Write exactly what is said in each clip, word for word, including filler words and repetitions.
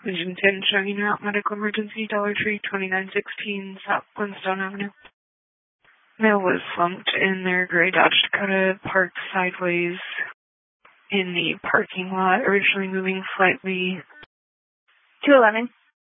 Vision ten showing route medical emergency, Dollar Tree, twenty-nine sixteen South Glenstone Avenue. Male was slumped in their gray Dodge Dakota, parked sideways in the parking lot, originally moving slightly. two eleven.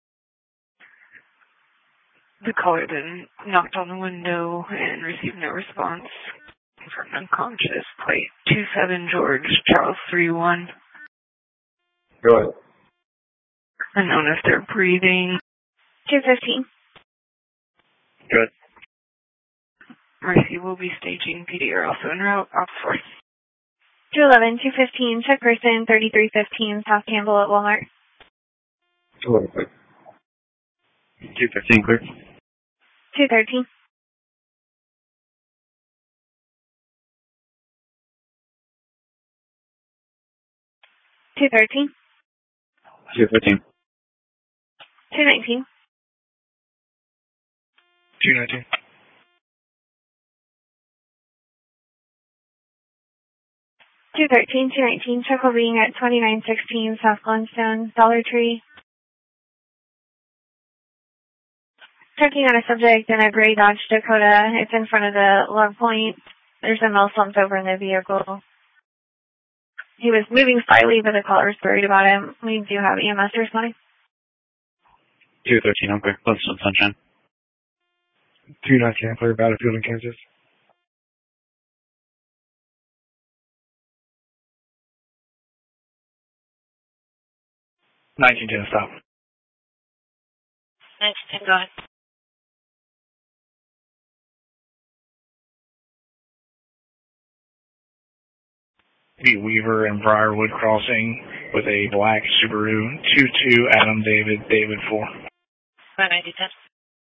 The caller then knocked on the window and received no response. Confirmed unconscious. Plate two seven George Charles three one. Go ahead. Unknown if they're breathing. two fifteen. Good. Mercy will be staging. P D are also en route. Oxford. two eleven, two fifteen, check person, thirty-three fifteen, South Campbell at Walmart. Hello, quick. two fifteen, clear. two thirteen. two thirteen. two fifteen. two nineteen. two nineteen. two thirteen, two nineteen, check will being at twenty-nine sixteen South Glenstone, Dollar Tree. Checking on a subject in a gray Dodge Dakota. It's in front of the log point. There's a male slumped over in the vehicle. He was moving slightly, but the caller was worried about him. We do have E M S responding. two thirteen, I'm clear. Glenstone Sunshine. two nineteen, I'm clear. Battlefield in Kansas. nineteen ten, stop. nineteen ten, go ahead. Pete Weaver and Briarwood crossing with a black Subaru two two Adam David David four. ninety ten.